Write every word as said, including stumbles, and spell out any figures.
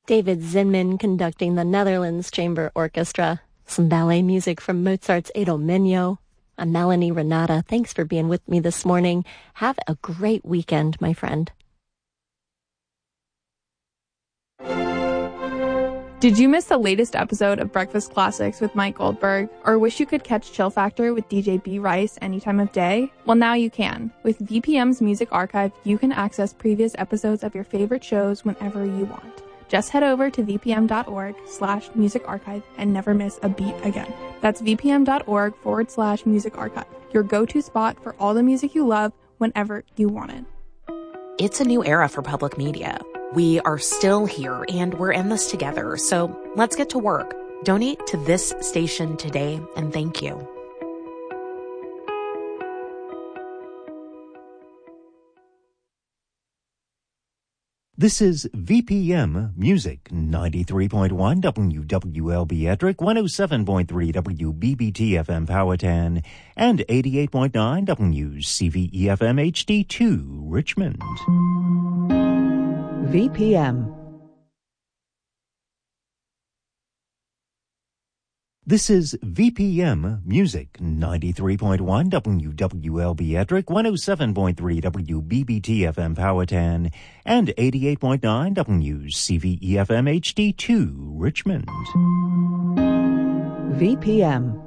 David Zinman conducting the Netherlands Chamber Orchestra. Some ballet music from Mozart's Idomeneo. I'm Melanie Renata. Thanks for being with me this morning. Have a great weekend, my friend. Did you miss the latest episode of Breakfast Classics with Mike Goldberg, or wish you could catch Chill Factor with D J B Rice any time of day? Well, now you can. With V P M's Music Archive, you can access previous episodes of your favorite shows whenever you want. Just head over to vpm.org slash music archive and never miss a beat again. That's vpm.org forward slash music archive, your go-to spot for all the music you love whenever you want it. It's a new era for public media. We are still here and we're in this together, so let's get to work. Donate to this station today, and thank you. This is V P M Music, ninety-three point one W W L B Ettrick, one oh seven point three W B B T F M Powhatan, and eighty-eight point nine W C V E F M H D two Richmond. V P M. This is V P M Music, ninety-three point one W W L B Ettrick, one oh seven point three W B B T F M Powhatan, and eighty-eight point nine W C V E F M H D two Richmond. V P M.